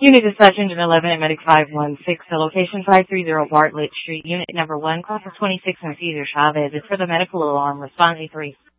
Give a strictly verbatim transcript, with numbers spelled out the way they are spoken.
Unit dispatch engine eleven at Medic five one six, the location five thirty Bartlett Street, unit number one, call for twenty-six and Cesar Chavez. It's for the medical alarm. Respond A three.